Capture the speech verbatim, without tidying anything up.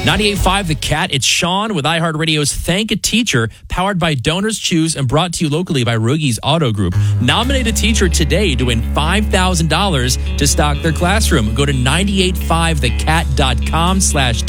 ninety-eight point five The Cat, it's Sean with iHeartRadio's Thank a Teacher, powered by Donors Choose and brought to you locally by Roogie's Auto Group. Nominate a teacher today to win five thousand dollars to stock their classroom. Go to nine eight five the cat dot com slash